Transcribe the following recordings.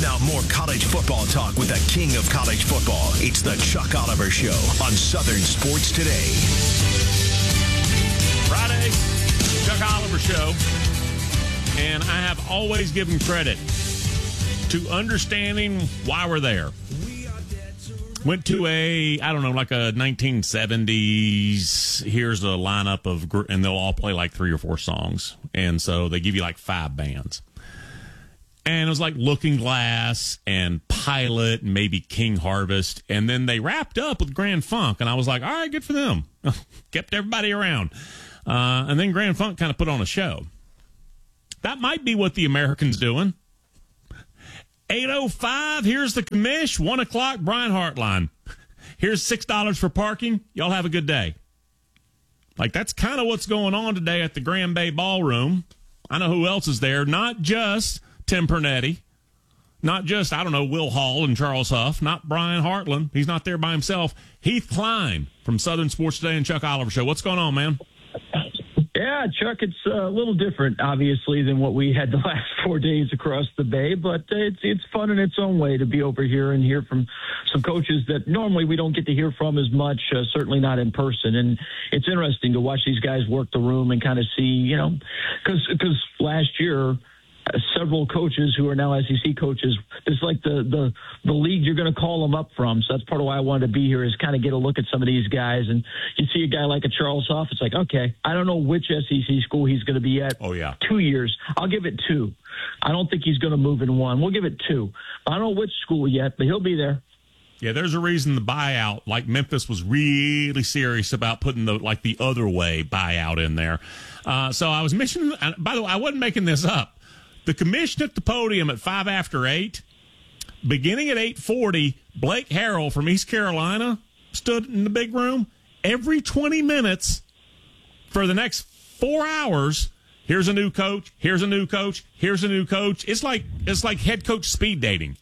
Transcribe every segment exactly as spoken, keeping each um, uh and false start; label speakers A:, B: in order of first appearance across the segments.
A: Now more college football talk with the king of college football. It's the Chuck Oliver Show on Southern Sports Today.
B: Friday, Chuck Oliver Show. And I have always given credit to understanding why we're there. Went to a, I don't know, like a nineteen seventies, here's a lineup of, gr- and they'll all play like three or four songs. And so they give you like five bands. And it was like Looking Glass and Pilot and maybe King Harvest. And then they wrapped up with Grand Funk. And I was like, all right, good for them. Kept everybody around. Uh, and then Grand Funk kind of put on a show. That might be what the American's doing. eight oh five, here's the commish. one o'clock, Brian Hartline. Here's six dollars for parking. Y'all have a good day. Like, that's kind of what's going on today at the Grand Bay Ballroom. I know who else is there. Not just Tim Pernetti. Not just, I don't know, Will Hall and Charles Huff. Not Brian Hartline. He's not there by himself. Heath Klein from Southern Sports Today and Chuck Oliver Show. What's going on, man?
C: Yeah, Chuck, it's a little different, obviously, than what we had the last four days across the Bay, but it's it's fun in its own way to be over here and hear from some coaches that normally we don't get to hear from as much, uh, certainly not in person. And it's interesting to watch these guys work the room and kind of see, you know, because because last year, Uh, several coaches who are now S E C coaches. It's like the the, the league you're going to call them up from. So that's part of why I wanted to be here, is kind of get a look at some of these guys. And you see a guy like a Charles Huff, it's like, okay, I don't know which S E C school he's going to be at.
B: Oh, yeah.
C: Two years. I'll give it two. I don't think he's going to move in one. We'll give it two. I don't know which school yet, but he'll be there.
B: Yeah, there's a reason the buyout, like Memphis was really serious about putting the like the other way buyout in there. Uh, so I was mentioning, by the way, I wasn't making this up. The commission at the podium at five after eight, beginning at eight forty, Blake Harrell from East Carolina stood in the big room. Every twenty minutes for the next four hours, here's a new coach, here's a new coach, here's a new coach. It's like it's like head coach speed dating.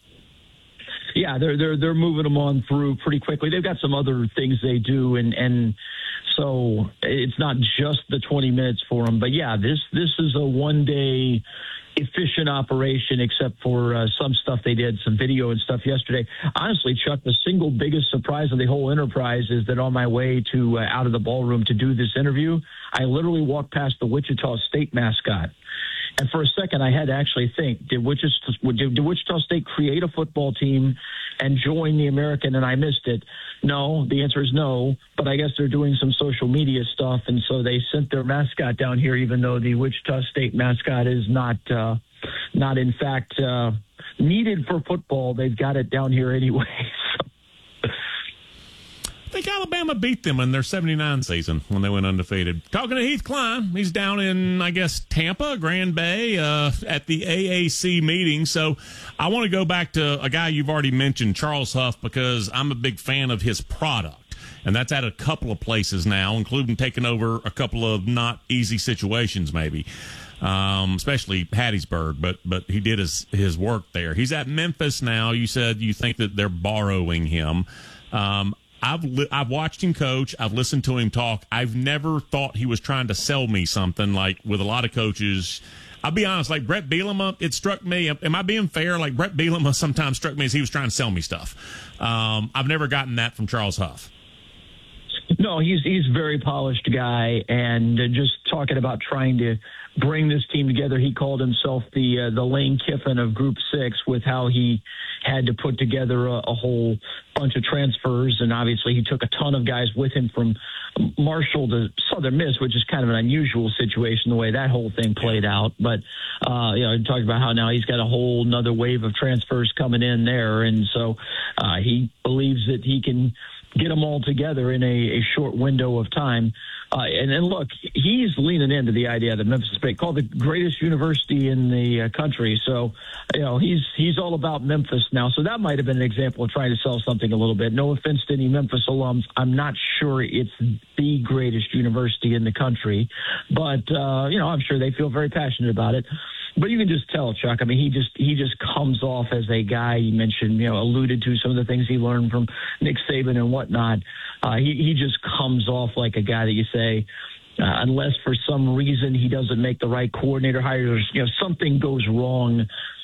C: Yeah, they're they're they're moving them on through pretty quickly. They've got some other things they do, and and so it's not just the twenty minutes for them. But yeah, this this is a one day efficient operation, except for uh, some stuff they did, some video and stuff yesterday. Honestly, Chuck, the single biggest surprise of the whole enterprise is that on my way to uh, out of the ballroom to do this interview, I literally walked past the Wichita State mascot. And for a second, I had to actually think, did Wichita, did Wichita State create a football team and join the American, and I missed it? No, the answer is no, but I guess they're doing some social media stuff, and so they sent their mascot down here, even though the Wichita State mascot is not, uh, not in fact, uh, needed for football. They've got it down here anyway.
B: I think Alabama beat them in their seventy-nine season when they went undefeated. Talking to Heath Klein, he's down in, I guess, Tampa, Grand Bay, uh, at the A A C meeting. So I want to go back to a guy you've already mentioned, Charles Huff, because I'm a big fan of his product. And that's at a couple of places now, including taking over a couple of not easy situations maybe, um, especially Hattiesburg. But but he did his, his work there. He's at Memphis now. You said you think that they're borrowing him. Um I've li- I've watched him coach. I've listened to him talk. I've never thought he was trying to sell me something, like with a lot of coaches. I'll be honest, like Brett Bielema, it struck me. Am I being fair? Like Brett Bielema sometimes struck me as he was trying to sell me stuff. Um, I've never gotten that from Charles Huff.
C: No, he's he's a very polished guy, and uh, just talking about trying to bring this team together. He called himself the uh, the Lane Kiffin of Group Six, with how he had to put together a, a whole bunch of transfers, and obviously he took a ton of guys with him from Marshall to Southern Miss, which is kind of an unusual situation the way that whole thing played out. But uh, you know, he talked about how now he's got a whole another wave of transfers coming in there, and so uh, he believes that he can get them all together in a, a short window of time. Uh, and then look, he's leaning into the idea that Memphis State, called the greatest university in the uh, country. So, you know, he's he's all about Memphis now. So that might have been an example of trying to sell something a little bit. No offense to any Memphis alums. I'm not sure it's the greatest university in the country, but, uh, you know, I'm sure they feel very passionate about it. But you can just tell, Chuck. I mean, he just he just comes off as a guy. You mentioned, you know, alluded to some of the things he learned from Nick Saban and whatnot. Uh, he he just comes off like a guy that you say, uh, unless for some reason he doesn't make the right coordinator hires, you know, something goes wrong with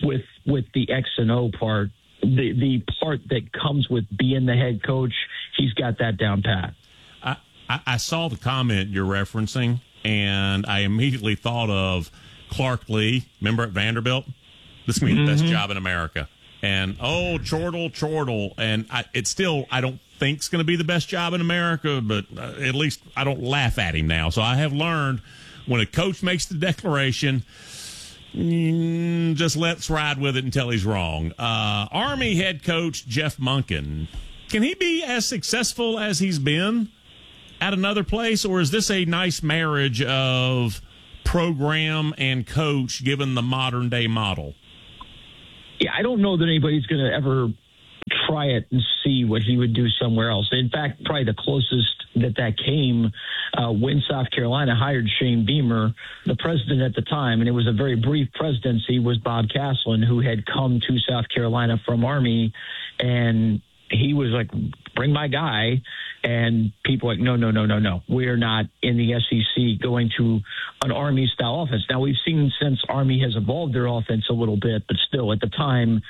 C: with the X and O part. The the part that comes with being the head coach, he's got that down pat.
B: I, I, I saw the comment you're referencing, and I immediately thought of Clark Lee. Remember at Vanderbilt? This is going to be the
C: Mm-hmm.
B: best job in America. And, oh, chortle, chortle. And I, it's still, I don't think it's going to be the best job in America, but uh, at least I don't laugh at him now. So I have learned when a coach makes the declaration, mm, just let's ride with it until he's wrong. Uh, Army head coach Jeff Monken, can he be as successful as he's been at another place, or is this a nice marriage of program and coach given the modern day model?
C: Yeah, I don't know that anybody's going to ever try it and see what he would do somewhere else. In fact, probably the closest that that came uh, when South Carolina hired Shane Beamer, the president at the time, and it was a very brief presidency, was Bob Caslin, who had come to South Carolina from Army, and he was like, bring my guy. And people were like, no, no, no, no, no. We're not in the S E C going to an Army-style offense. Now, we've seen since Army has evolved their offense a little bit, but still, at the time,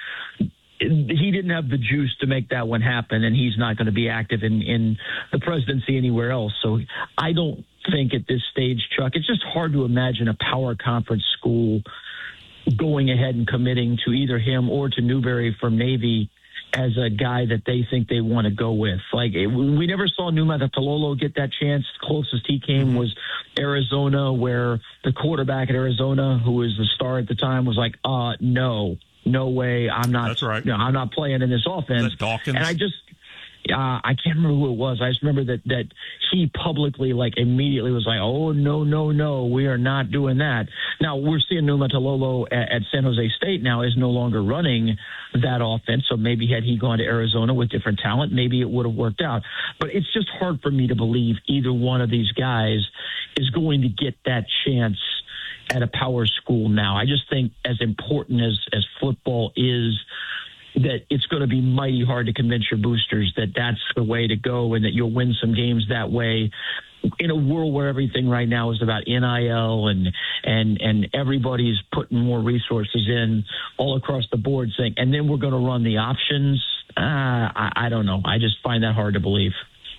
C: he didn't have the juice to make that one happen, and he's not going to be active in, in the presidency anywhere else. So I don't think at this stage, Chuck, it's just hard to imagine a power conference school going ahead and committing to either him or to Newberry from Navy as a guy that they think they want to go with. Like, it, we never saw Niumatalolo get that chance. Closest he came was Arizona, where the quarterback at Arizona, who was the star at the time, was like, uh, no, no way. I'm not,
B: That's right.
C: You know, I'm not playing in this offense.
B: Dawkins? And
C: I just, uh, I can't remember who it was. I just remember that, that he publicly, like, immediately was like, oh, no, no, no, we are not doing that. Now, we're seeing Niumatalolo at, at San Jose State now is no longer running that offense. So maybe had he gone to Arizona with different talent, maybe it would have worked out. But it's just hard for me to believe either one of these guys is going to get that chance at a power school now. I just think as important as, as football is, that it's going to be mighty hard to convince your boosters that that's the way to go and that you'll win some games that way in a world where everything right now is about N I L and and and everybody's putting more resources in all across the board saying, and then we're going to run the options. Uh, I, I don't know. I just find that hard to believe.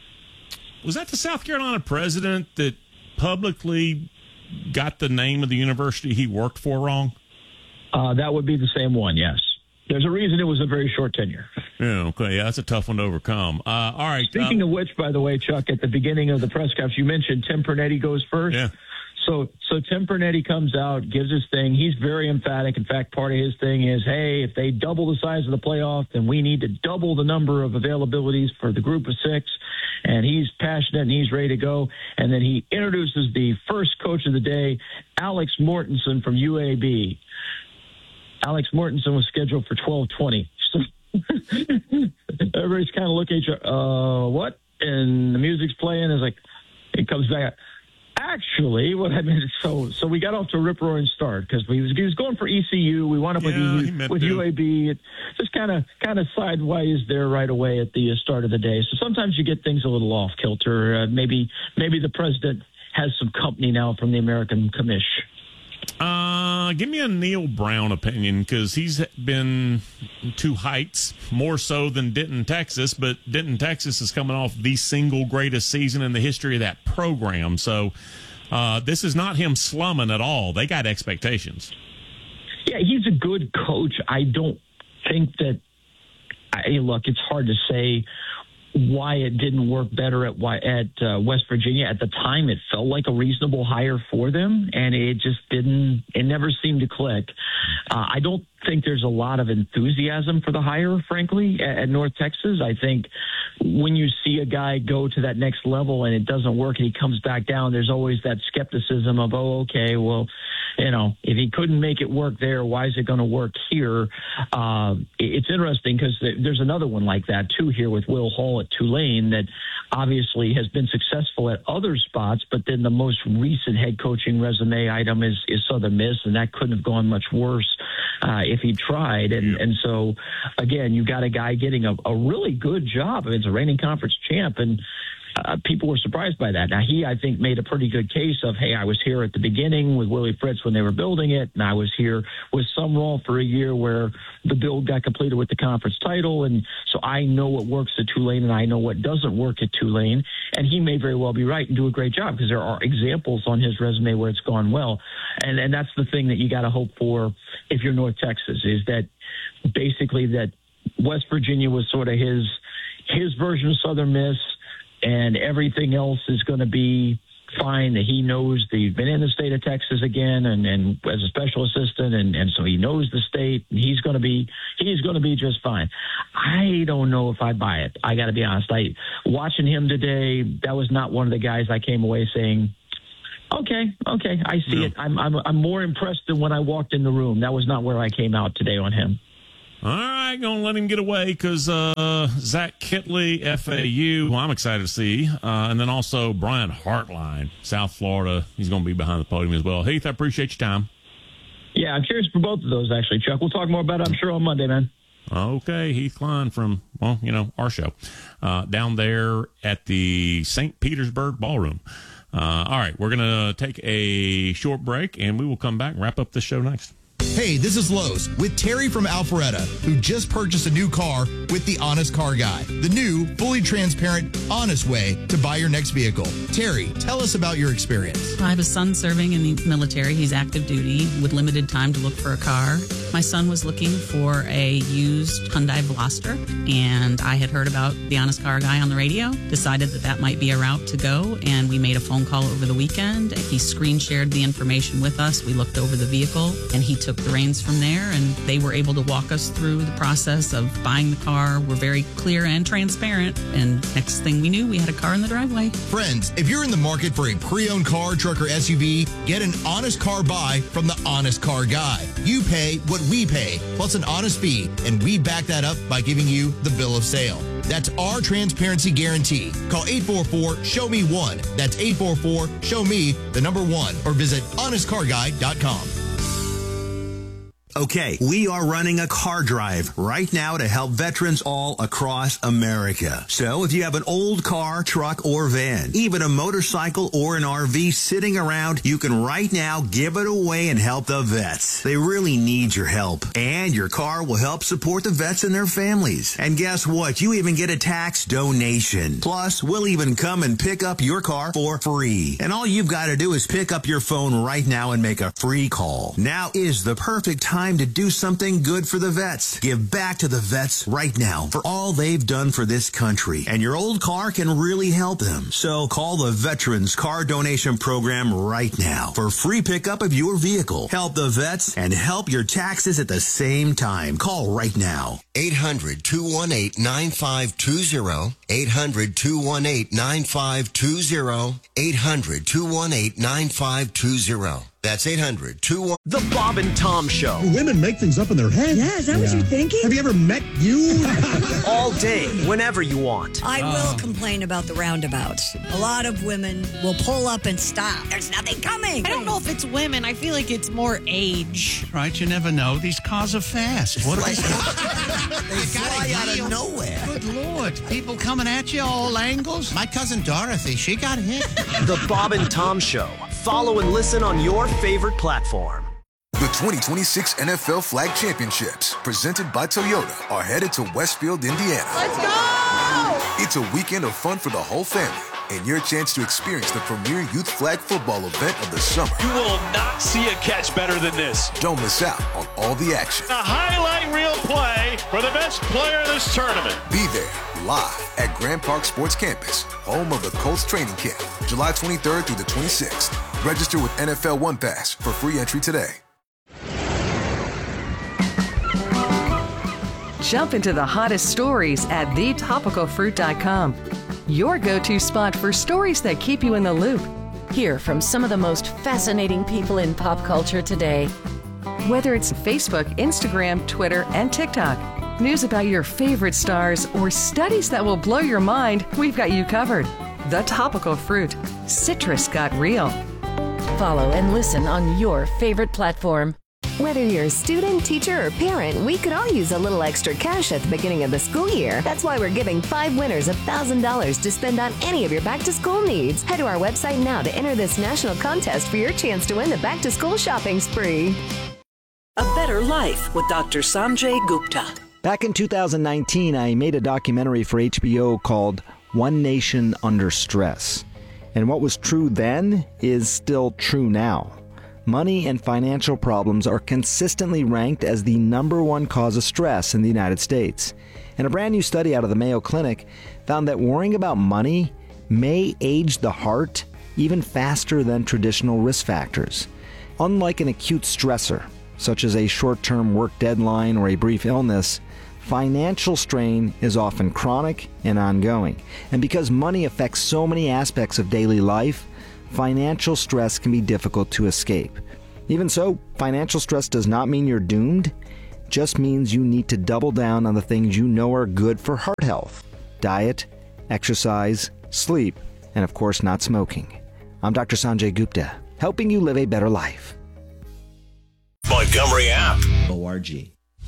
B: Was that the South Carolina president that publicly got the name of the university he worked for wrong?
C: Uh, that would be the same one, yes. There's a reason it was a very short tenure.
B: Yeah, okay. Yeah, that's a tough one to overcome. Uh, all right.
C: Speaking
B: uh,
C: of which, by the way, Chuck, at the beginning of the press conference, you mentioned Tim Pernetti goes first.
B: Yeah.
C: So, so Tim Pernetti comes out, gives his thing. He's very emphatic. In fact, part of his thing is, hey, if they double the size of the playoff, then we need to double the number of availabilities for the group of six. And he's passionate and he's ready to go. And then he introduces the first coach of the day, Alex Mortensen from U A B. Alex Mortensen was scheduled for twelve twenty. So everybody's kind of looking at each other, uh, what? And the music's playing. It's like, it comes back. Actually, what I mean, so so we got off to a rip-roaring start because we was, he was going for E C U. We wound up
B: Yeah,
C: with,
B: he
C: U,
B: meant
C: with
B: to.
C: U A B. It just kind of kind of sideways there right away at the start of the day. So sometimes you get things a little off kilter. Uh, maybe maybe the president has some company now from the American commish.
B: Uh, give me a Neil Brown opinion because he's been to heights more so than Denton, Texas. But Denton, Texas is coming off the single greatest season in the history of that program. So uh, this is not him slumming at all. They got expectations.
C: Yeah, he's a good coach. I don't think that. I, look, it's hard to say why it didn't work better at at uh, West Virginia. At the time, it felt like a reasonable hire for them, and it just didn't. It never seemed to click. Uh, I don't think there's a lot of enthusiasm for the hire, frankly, at, at North Texas. I think when you see a guy go to that next level and it doesn't work and he comes back down, there's always that skepticism of, oh, okay, well, you know, if he couldn't make it work there, why is it going to work here? Uh, it's interesting because there's another one like that, too, here with Will Hall at Tulane that obviously has been successful at other spots, but then the most recent head coaching resume item is, is Southern Miss, and that couldn't have gone much worse uh, if he tried. And, and so, again, you got a guy getting a, a really good job. I mean, it's a reigning conference champ, and uh, uh, people were surprised by that. Now, he, I think, made a pretty good case of, hey, I was here at the beginning with Willie Fritz when they were building it, and I was here with some role for a year where the build got completed with the conference title, and so I know what works at Tulane and I know what doesn't work at Tulane, and he may very well be right and do a great job because there are examples on his resume where it's gone well, and, and that's the thing that you got to hope for if you're North Texas, is that basically that West Virginia was sort of his his version of Southern Miss, and everything else is going to be fine, that he knows that he's been in the state of Texas again and, and as a special assistant, and, and so he knows the state, and he's going to be he's going to be just fine. I don't know if I buy it. I got to be honest. I watching him today, that was not one of the guys I came away saying, okay, okay, I see no. it. I'm, I'm I'm more impressed than when I walked in the room. That was not where I came out today on him.
B: All right, going to let him get away because uh, Zach Kitley, F A U, who I'm excited to see, uh, and then also Brian Hartline, South Florida. He's going to be behind the podium as well. Heath, I appreciate your time.
C: Yeah, I'm curious for both of those, actually, Chuck. We'll talk more about it, I'm sure, on Monday, man.
B: Okay, Heath Klein from, well, you know, our show, uh, down there at the Saint Petersburg Ballroom. Uh, all right, we're going to take a short break, and we will come back and wrap up this show next.
D: Hey, this is Lowe's with Terry from Alpharetta, who just purchased a new car with the Honest Car Guy, the new, fully transparent, honest way to buy your next vehicle. Terry, tell us about your experience.
E: I have a son serving in the military. He's active duty with limited time to look for a car. My son was looking for a used Hyundai Veloster, and I had heard about the Honest Car Guy on the radio, decided that that might be a route to go, and we made a phone call over the weekend. He screen shared the information with us. We looked over the vehicle, and he took the reins from there, and they were able to walk us through the process of buying the car. We're very clear and transparent, and next thing we knew, we had a car in the driveway.
D: Friends, if you're in the market for a pre-owned car, truck, or S U V, get an honest car buy from the Honest Car Guy. You pay what we pay, plus an honest fee, and we back that up by giving you the bill of sale. That's our transparency guarantee. Call eight four four, show me one. That's eight four four, show me the number one, or visit honest car guy dot com.
F: Okay, we are running a car drive right now to help veterans all across America. So if you have an old car, truck, or van, even a motorcycle or an R V sitting around, you can right now give it away and help the vets. They really need your help. And your car will help support the vets and their families. And guess what? You even get a tax donation. Plus, we'll even come and pick up your car for free. And all you've got to do is pick up your phone right now and make a free call. Now is the perfect time to do something good for the vets. Give back to the vets right now for all they've done for this country. And your old car can really help them. So call the Veterans Car Donation Program right now for free pickup of your vehicle. Help the vets and help your taxes at the same time. Call right now.
G: eight hundred, two one eight, nine five two zero. eight hundred, two one eight, nine five two zero. eight hundred, two one eight, nine five two zero. That's eight hundred, two one eight.
H: The Bob and Tom Show.
I: Women make things up in their head.
J: Yeah, is that yeah. what you're thinking?
I: Have you ever met you?
H: All day, whenever you want.
J: I will oh. complain about the roundabouts. A lot of women will pull up and stop. There's nothing coming.
K: I don't know if it's women. I feel like it's more age.
L: Right, you never know. These cars are fast. What
G: They
L: fly
G: out of nowhere.
L: Good Lord. People coming at you all angles. My cousin Dorothy, she got hit.
H: The Bob and Tom Show. Follow and listen on your favorite platform.
M: The twenty twenty-six N F L Flag Championships, presented by Toyota, are headed to Westfield, Indiana.
K: Let's go!
M: It's a weekend of fun for the whole family and your chance to experience the premier youth flag football event of the summer.
N: You will not see a catch better than this.
M: Don't miss out on all the action.
N: A highlight reel play for the best player in this tournament.
M: Be there live at Grand Park Sports Campus, home of the Colts training camp, July twenty-third through the twenty-sixth. Register with N F L One Pass for free entry today.
O: Jump into the hottest stories at the topical fruit dot com. Your go-to spot for stories that keep you in the loop.
P: Hear from some of the most fascinating people in pop culture today.
O: Whether it's Facebook, Instagram, Twitter, and TikTok, news about your favorite stars, or studies that will blow your mind, we've got you covered. The Topical Fruit. Citrus got real.
P: Follow and listen on your favorite platform.
Q: Whether you're a student, teacher, or parent, we could all use a little extra cash at the beginning of the school year. That's why we're giving five winners one thousand dollars to spend on any of your back-to-school needs. Head to our website now to enter this national contest for your chance to win the back-to-school shopping spree.
R: A Better Life with Doctor Sanjay Gupta.
S: Back in two thousand nineteen, I made a documentary for H B O called One Nation Under Stress. And what was true then is still true now. Money and financial problems are consistently ranked as the number one cause of stress in the United States. And a brand new study out of the Mayo Clinic found that worrying about money may age the heart even faster than traditional risk factors. Unlike an acute stressor, such as a short-term work deadline or a brief illness, financial strain is often chronic and ongoing. And because money affects so many aspects of daily life, financial stress can be difficult to escape. Even so, financial stress does not mean you're doomed. It just means you need to double down on the things you know are good for heart health: diet, exercise, sleep, and of course not smoking. I'm Doctor Sanjay Gupta, helping you live a better life.
A: Montgomery app.
T: O R G.